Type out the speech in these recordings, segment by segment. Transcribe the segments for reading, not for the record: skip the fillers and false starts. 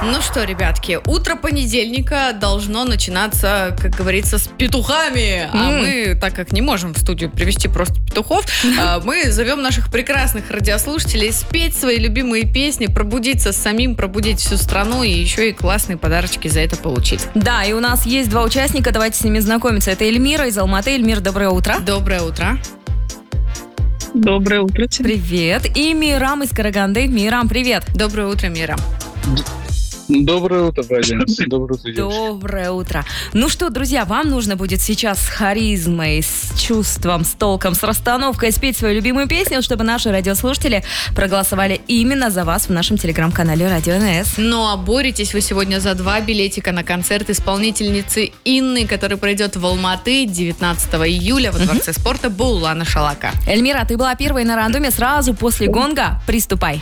Ну что, ребятки, утро понедельника должно начинаться, как говорится, с петухами. А мы, так как не можем в студию привести просто петухов, мы зовем наших прекрасных радиослушателей спеть свои любимые песни, пробудиться самим, пробудить всю страну и еще и классные подарочки за это получить. Да, и у нас есть два участника, давайте с ними знакомиться. Это Эльмира из Алматы. Эльмир, доброе утро. Доброе утро. Доброе утро тебе. Привет. И Мирам из Караганды. Мирам, привет. Доброе утро, Мира. Доброе утро, братья. Доброе утро, девушки. Доброе утро. Ну что, друзья, вам нужно будет сейчас с харизмой, с чувством, с толком, с расстановкой спеть свою любимую песню, чтобы наши радиослушатели проголосовали именно за вас в нашем телеграм-канале Радио НС. Ну а боретесь вы сегодня за 2 билетика на концерт исполнительницы Инны, который пройдет в Алматы 19 июля во Дворце спорта Баулана Шалака. Эльмира, ты была первой на рандоме, сразу после гонга приступай.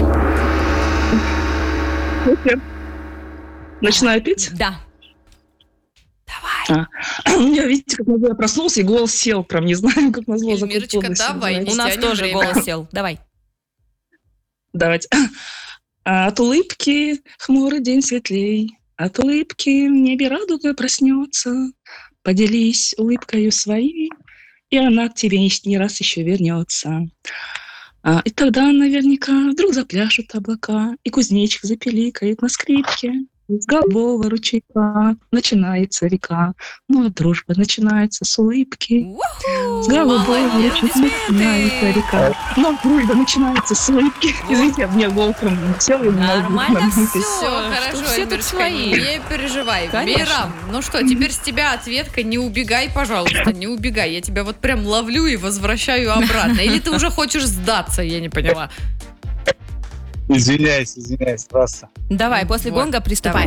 Начинаю петь? Да. Давай. У меня, видите, как назло, я проснулся, и голос сел. Прям не знаю, как назло. Эльмирочка, давай. У нас тоже голос сел. Давай. Давайте. От улыбки хмурый день светлей, от улыбки в небе радуга проснется. Поделись улыбкою своей, и она к тебе не раз еще вернется. И тогда наверняка вдруг запляшут облака, и кузнечик запеликает на скрипке. С голубого ручейка начинается река, ну а дружба начинается с улыбки. С голубого ручейка начинается река, ну а дружба начинается с улыбки. Извините, мне голос прям сел. Нормально все. Все хорошо, Все тут Эльмирочка, свои. не переживай. Конечно. Мирам, ну что, теперь с тебя ответка. Не убегай, пожалуйста, не убегай. Я тебя вот прям ловлю и возвращаю обратно. Или ты уже хочешь сдаться, я не поняла. Извиняюсь, раз. Давай, после Вот, гонга приступай.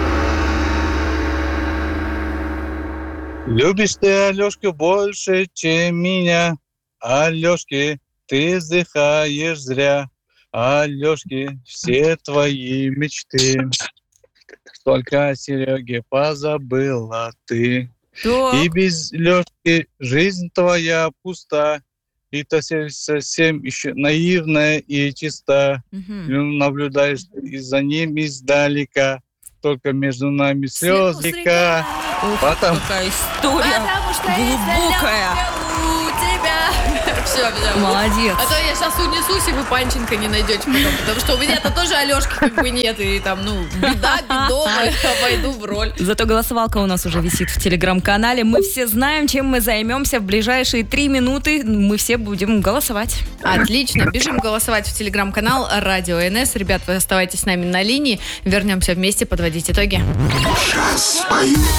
Любишь ты Алёшку больше, чем меня. Алёшки, ты вздыхаешь зря. Алёшки, все твои мечты. Только о Сереге позабыла ты. Так. И без Лёшки жизнь твоя пуста. И то совсем еще наивная и чиста. Наблюдаешь и за ним издалека. Только между нами слез река. Ух, Потом- какая история глубокая. У тебя. Все, Молодец. А то я сейчас унесусь, и вы Панченко не найдете потом. Потому что у меня-то тоже Алёшки как бы нет. И там, беда, бедовая, пойду в роль. Зато голосовалка у нас уже висит в телеграм-канале. Мы все знаем, чем мы займемся в ближайшие 3 минуты. Мы все будем голосовать. Отлично, бежим голосовать в телеграм-канал Радио НС. Ребят, вы оставайтесь с нами на линии. Вернемся вместе подводить итоги.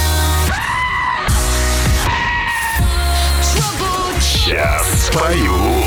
Сейчас спою.